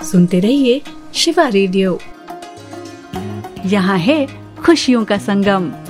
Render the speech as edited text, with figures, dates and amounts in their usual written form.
सुनते रहिए शिवा रेडियो। यहाँ है खुशियों का संगम।